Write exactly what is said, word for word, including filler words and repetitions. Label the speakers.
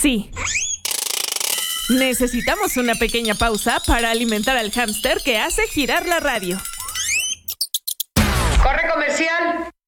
Speaker 1: Sí. Necesitamos una pequeña pausa para alimentar al hámster que hace girar la radio.
Speaker 2: ¡Corre comercial!